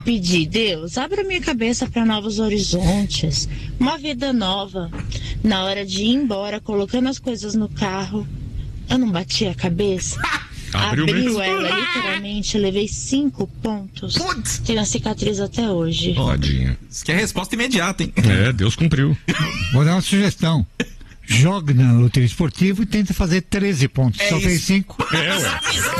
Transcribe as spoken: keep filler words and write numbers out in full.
Pedi, Deus, abra minha cabeça para novos horizontes, uma vida nova. Na hora de ir embora, colocando as coisas no carro, eu não bati a cabeça. Abriu, Abriu ela, literalmente, levei cinco pontos. Putz. Tenho a cicatriz até hoje. Tadinha. Isso que é resposta imediata, hein? É, Deus cumpriu. Vou dar uma sugestão. Jogue na loteria esportiva e tenta fazer treze pontos. É Só isso. fez cinco. É, ué.